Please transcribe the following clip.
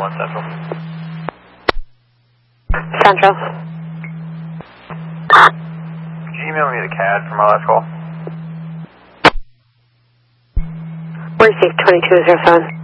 1 Central. Central. Could you email me the CAD for my last call? 1 2207.